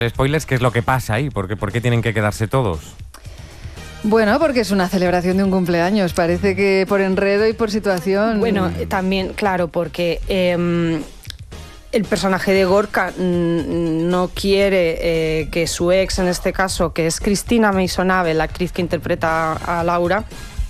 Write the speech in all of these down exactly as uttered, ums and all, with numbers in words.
Spoilers, ¿qué es lo que pasa ahí? ¿Por qué, por qué tienen que quedarse todos? Bueno, porque es una celebración de un cumpleaños. Parece que por enredo y por situación. Bueno, también, claro, porque eh, el personaje de Gorka mm, no quiere eh, que su ex, en este caso, que es Cristina Maisonave, la actriz que interpreta a Laura,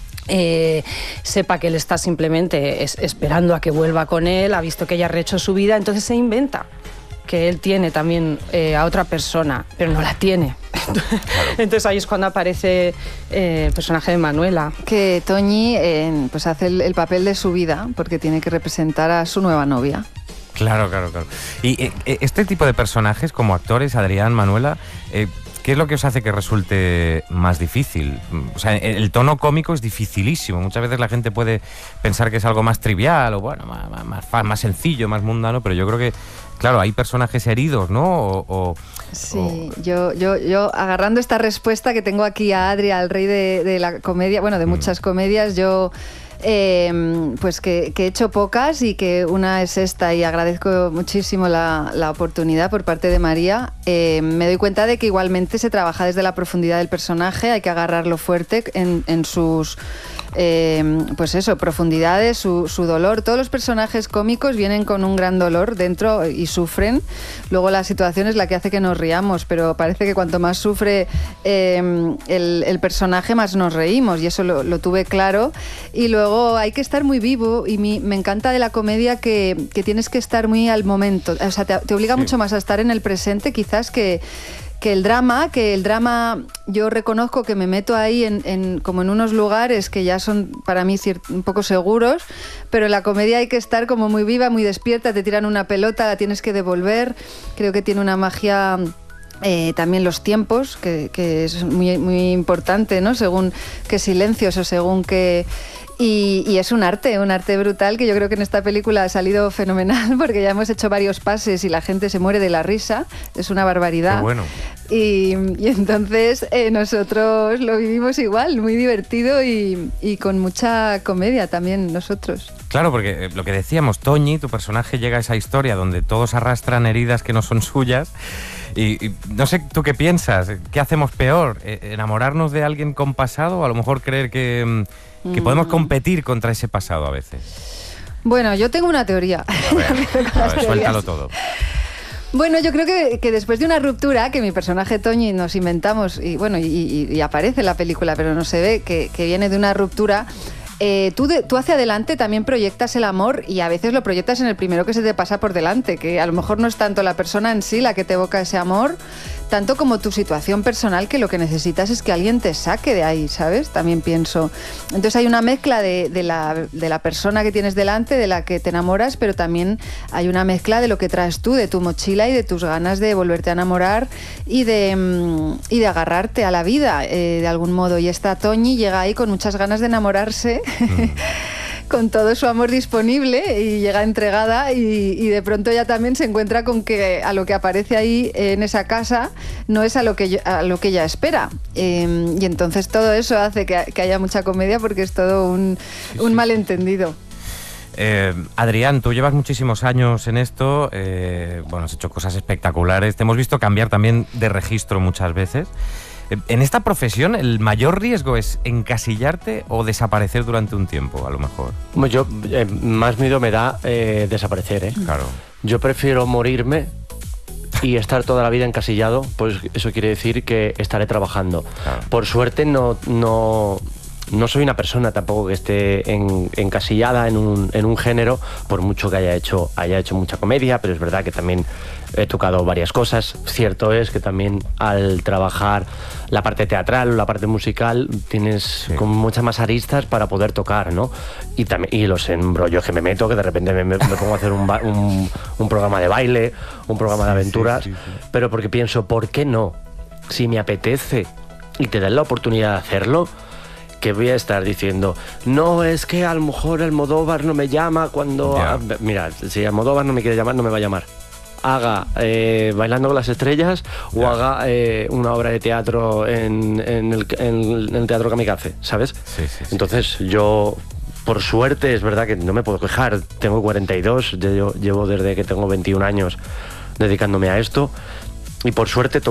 Eh, sepa que él está simplemente es, esperando a que vuelva con él, ha visto que ella ha rehecho su vida, entonces se inventa que él tiene también eh, a otra persona, pero no la tiene. Claro. Entonces ahí es cuando aparece eh, el personaje de Manuela. Que Toñi eh, pues hace el, el papel de su vida, porque tiene que representar a su nueva novia. Claro, claro, claro. Y eh, este tipo de personajes, como actores, Adrián, Manuela, eh, ¿qué es lo que os hace que resulte más difícil? O sea, el tono cómico es dificilísimo. Muchas veces la gente puede pensar que es algo más trivial o bueno, más, más, más sencillo, más mundano, pero yo creo que, claro, hay personajes heridos, ¿no? O, o, sí, o... Yo, yo, yo agarrando esta respuesta que tengo aquí a Adri, al rey de, de la comedia, bueno, de muchas mm. comedias, yo... Eh, pues que, que he hecho pocas y que una es esta y agradezco muchísimo la, la oportunidad por parte de María. Eh, me doy cuenta de que igualmente se trabaja desde la profundidad del personaje, hay que agarrarlo fuerte en, en sus eh, pues eso, profundidades, su, su dolor. Todos los personajes cómicos vienen con un gran dolor dentro y sufren. Luego la situación es la que hace que nos riamos, pero parece que cuanto más sufre eh, el, el personaje, más nos reímos, y eso lo, lo tuve claro. Y luego hay que estar muy vivo, y mi, me encanta de la comedia que, que tienes que estar muy al momento, o sea, te, te obliga sí. mucho más a estar en el presente quizás que, que el drama, que el drama yo reconozco que me meto ahí en, en, como en unos lugares que ya son para mí cier- un poco seguros, pero en la comedia hay que estar como muy viva, muy despierta, te tiran una pelota, la tienes que devolver, creo que tiene una magia... Eh, también los tiempos, que, que es muy, muy importante, ¿no? Según qué silencios o según qué... Y, y es un arte, un arte brutal que yo creo que en esta película ha salido fenomenal, porque ya hemos hecho varios pases y la gente se muere de la risa, es una barbaridad. Qué bueno. Y, y entonces eh, nosotros lo vivimos igual, muy divertido y, y con mucha comedia también nosotros. Claro, porque lo que decíamos, Toñi, tu personaje llega a esa historia donde todos arrastran heridas que no son suyas. Y, y no sé, ¿tú qué piensas? ¿Qué hacemos peor? ¿Enamorarnos de alguien con pasado o a lo mejor creer que, que podemos competir contra ese pasado a veces? Bueno, yo tengo una teoría. A ver, a ver, suéltalo todo. Bueno, yo creo que, que después de una ruptura, que mi personaje Toñi nos inventamos, y bueno, y, y, y aparece en la película, pero no se ve, que, que viene de una ruptura... Eh, tú, de, tú hacia adelante también proyectas el amor, y a veces lo proyectas en el primero que se te pasa por delante, que a lo mejor no es tanto la persona en sí la que te evoca ese amor, tanto como tu situación personal, que lo que necesitas es que alguien te saque de ahí, ¿sabes? También pienso. Entonces hay una mezcla de, de, la, de la persona que tienes delante, de la que te enamoras, pero también hay una mezcla de lo que traes tú, de tu mochila y de tus ganas de volverte a enamorar y de, y de agarrarte a la vida eh, de algún modo. Y esta Toñi llega ahí con muchas ganas de enamorarse, Mm. con todo su amor disponible, y llega entregada, y, y de pronto ella también se encuentra con que a lo que aparece ahí en esa casa no es a lo que, yo, a lo que ella espera. Eh, y entonces todo eso hace que, que haya mucha comedia, porque es todo un, sí, un sí. malentendido. Eh, Adrián, tú llevas muchísimos años en esto, eh, bueno, has hecho cosas espectaculares, te hemos visto cambiar también de registro muchas veces. En esta profesión, ¿el mayor riesgo es encasillarte o desaparecer durante un tiempo, a lo mejor? Yo, eh, más miedo me da eh, desaparecer, ¿eh? Claro. Yo prefiero morirme y estar toda la vida encasillado, pues eso quiere decir que estaré trabajando. Claro. Por suerte no... no No soy una persona tampoco que esté en, encasillada en un, en un género, por mucho que haya hecho, haya hecho mucha comedia, pero es verdad que también he tocado varias cosas. Cierto es que también al trabajar la parte teatral o la parte musical tienes sí. como muchas más aristas para poder tocar, ¿no? Y, también, y los embrollos que me meto, que de repente me, me pongo a hacer un, un, un programa de baile, un programa sí, de aventuras, sí, sí, sí. pero porque pienso, ¿por qué no? Si me apetece y te dan la oportunidad de hacerlo, que voy a estar diciendo, no, es que a lo mejor Almodóvar no me llama cuando... Yeah. A, mira, si Almodóvar no me quiere llamar, no me va a llamar. Haga eh, Bailando con las Estrellas yeah. o haga eh, una obra de teatro en, en, el, en el Teatro Kamikaze, ¿sabes? Sí, sí, sí, Entonces sí. yo, por suerte, es verdad que no me puedo quejar. Tengo cuarenta y dos, yo llevo desde que tengo veintiún años dedicándome a esto. y por suerte